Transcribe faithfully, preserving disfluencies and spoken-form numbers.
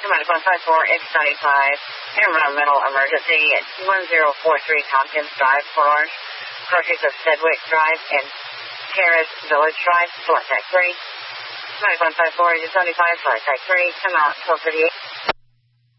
Command one five four, X ninety-five, environmental emergency at one zero four three Tompkins Drive, Port Orange, crossings of Sedgwick Drive and Terrace Village Drive, flight type three. Command one five four, X seventy-five, flight type three, come out twelve thirty-eight.